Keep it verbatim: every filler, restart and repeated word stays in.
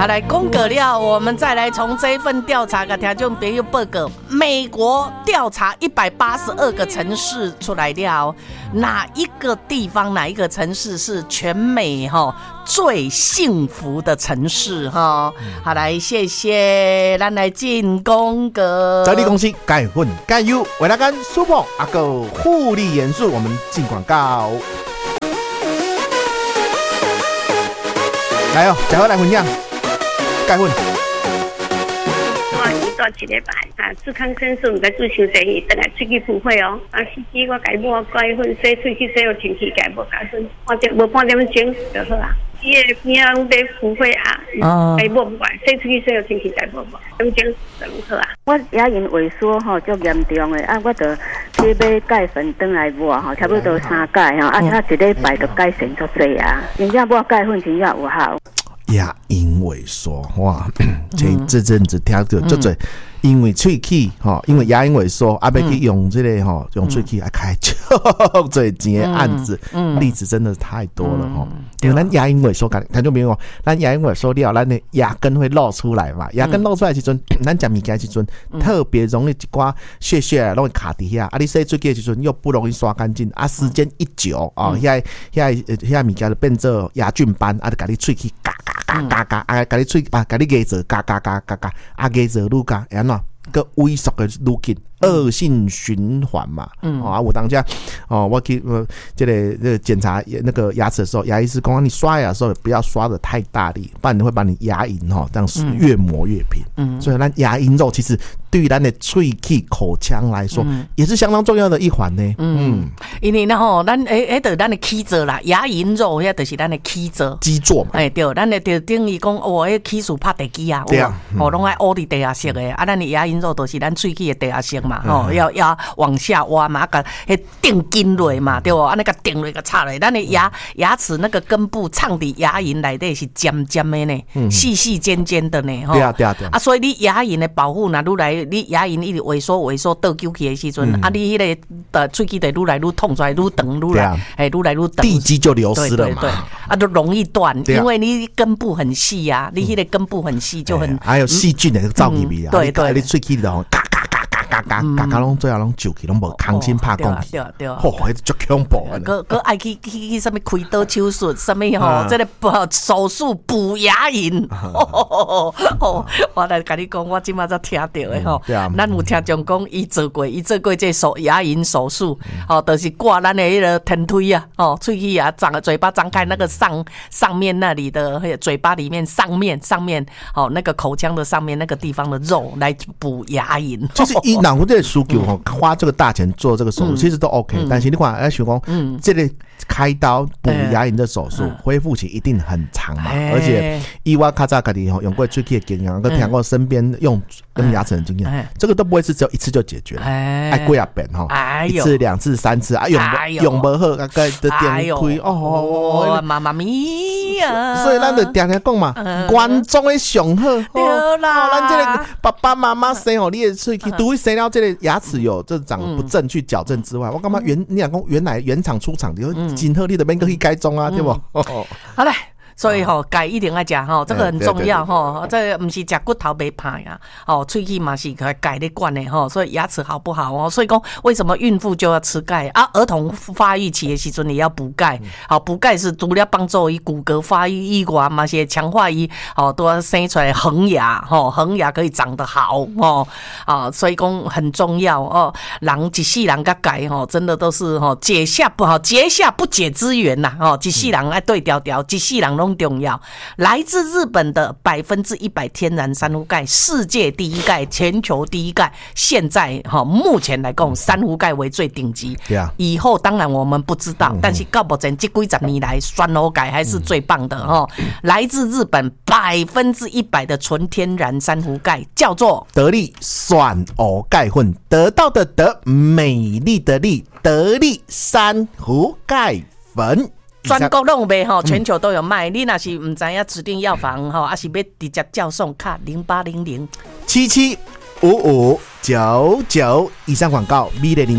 好，来公告了，我们再来从这一份调查给听众朋友报告。美国调查一百八十二个城市出来了，哪一个地方哪一个城市是全美哈最幸福的城市哈？好，来谢谢，咱来进公告。 在你公司改混改优，为了跟 Super 阿狗互利元素，我们进广告。来哦，再回来分享改混。 我一个礼拜啊，治康生素唔该做伤济，等下出去付费哦。啊，司机我改抹改粉，洗出去洗有天气改抹改粉，半点无半点钟就好啊。伊个边啊，得付费啊，改抹唔改，洗出去洗有天气改抹抹，点钟就好啊。 我牙龈萎缩吼，足严重的啊，我就去买钙粉转来抹吼，差不多三钙吼，啊，啊一礼拜就改善足济啊，真正抹钙粉真正有效。 牙龈萎缩，哇！前这阵子听到就最，因为喙齿吼，因为牙龈萎缩，啊，要去用这个吼，用喙齿来开就最钱的案子，例子真的太多了吼。因为咱牙龈萎缩，看就没有，咱牙龈萎缩了，咱的牙根会露出来嘛，牙根露出来时阵，咱食物件时阵，特别容易一寡屑屑拢会卡伫遐，啊，你洗喙齿时阵又不容易刷干净，啊，时间一久啊，遐遐遐物件就变做牙菌斑，啊，就甲你喙齿嘎嘎。嘎嘎嘎啊！甲你喙啊，甲你牙齿嘎嘎嘎嘎嘎，啊牙齿愈嘎，会安怎？个萎缩的愈紧，恶性循环嘛。嗯，啊，我当下哦，我去呃，这个这个检查那个牙齿的时候，牙医师讲你刷牙的时候不要刷的太大力，不然你会把你牙龈哈这样越磨越平。嗯，所以咱牙龈肉其实对于咱的喙齿口腔来说，嗯、也是相当重要的一环呢。嗯， 因为呢吼，咱诶诶，就是咱的起座啦，牙龈肉遐就是咱的起座。 基座嘛。 哎、欸、对，咱的就等于讲哦，迄起厝拍地基啊，对啊，哦，拢爱挖伫地下室的，啊，咱的牙龈肉都是咱喙齿的地下室嘛，吼、嗯，要要往下挖嘛，甲迄定根落嘛，对不？啊，那个定落个插落，咱的牙牙齿那个根部藏伫牙龈内底是尖尖的呢，细细尖尖的呢，吼。对啊对啊对啊。啊，所以你牙龈的保护若愈来，你牙龈一直萎缩萎缩倒久去的时阵，嗯、啊，你迄、那个的喙齿得愈来愈痛出来，愈长愈来，哎，愈来愈长。 地基就流失了嘛， 对对对，啊，就容易断，因为你根部很细呀、啊，你迄个根部很细就很， 还有细菌的造入去啊， 对对， 你喙齿里头嘎嘎嘎嘎嘎嘎嘎嘎拢最后拢揪起，拢无空心拍讲去， 对对， 吼，迄足恐怖的。 个个爱去去去什么开刀手术，什么吼，这个手术补牙龈，哦，我来跟你讲，我今麦才听到的吼，咱有听众讲，伊做过，伊做过这手牙龈手术，哦，就是挂咱的迄个天推啊，哦，喙齿啊，张嘴巴张开那个上上面那里的嘴巴里面上面上面，哦，那个口腔的上面那个地方的肉来补牙龈。 就是以脑部这个需求吼，花这个大钱做这个手术，其实都 OK，但是你看，哎，想讲，这个开刀补牙龈的手术恢复期一定很长嘛，而且以我较早家己吼用过喙齿的经验，跟听过身边用用牙齿的经验，这个都不会是只有一次就解决了，哎，几啊遍吼，一次、两次、三次啊，用用不好，大概的点开哦，妈妈咪呀！ 所以咱就常常讲嘛，观众的上好， 对啦， 咱这个爸爸妈妈生哦，你的喙齿除非生了这个牙齿有这长不正去矫正之外，我感觉原你讲讲原来原厂出厂的，今后你的免去改装啊，对不？ 好嘞。所以吼，钙一定要食吼，这个很重要吼。这不是吃骨头袂怕呀，哦，喙齿嘛是钙咧灌的吼，所以牙齿好不好哦？所以讲为什么孕妇就要吃钙啊？儿童发育期的时阵也要补钙，好补钙是除了帮助伊骨骼发育以外，嘛是强化伊哦，都要生出来恒牙吼，恒牙可以长得好哦啊，所以讲很重要哦。人一世人甲钙吼，真的都是吼结下不好结下不解之缘呐哦，一世人爱对调调，一世人拢重要。来自日本的百分之一百天然珊瑚钙，世界第一钙，全球第一钙。现在哈，目前来讲，珊瑚钙为最顶级。以后当然我们不知道，但是到目前这几十年来，珊瑚钙还是最棒的哈。来自日本百分之一百的纯天然珊瑚钙，叫做得力珊瑚钙粉，得到的得，美丽的丽，得力珊瑚钙粉。 全国拢有卖吼，全球都有卖。你若是唔知影指定药房吼，还是要直接叫送卡零八零零七七五五九九以上广告，美丽零